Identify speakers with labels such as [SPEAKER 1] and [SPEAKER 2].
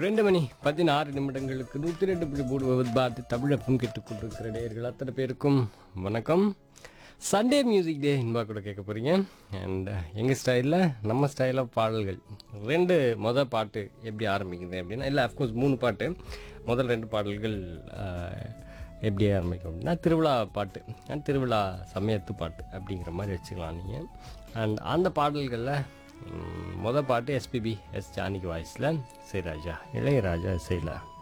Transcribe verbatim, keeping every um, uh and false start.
[SPEAKER 1] ரெண்டு மணி பதினாறு நிமிடங்களுக்கு நூற்றி ரெண்டு புள்ளி மூணு பாட்டு தமிழப்பம் கேட்டுக்கொண்டிருக்கிற நேயர்கள் அத்தனை பேருக்கும் வணக்கம். சண்டே மியூசிக் டே இன்பா கூட கேட்க போகிறீங்க. அண்ட் எங்கள் ஸ்டைலில் நம்ம ஸ்டைலில் பாடல்கள் ரெண்டு மொதல் பாட்டு எப்படி ஆரம்பிக்குது அப்படின்னா, இல்லை அஃப்கோர்ஸ் மூணு பாட்டு. முதல் ரெண்டு பாடல்கள் ஆஹ், எப்படி ஆரம்பிக்கும் அப்படின்னா திருவிழா பாட்டு அண்ட் திருவிழா சமயத்து பாட்டு அப்படிங்கிற மாதிரி வச்சுக்கலாம் நீங்கள். அண்ட் அந்த பாடல்களில் மொதல் பாட்டு எஸ்பிபி எஸ் ஜானகி வாய்ஸில் இசைராஜா, இளையராஜா இசையில்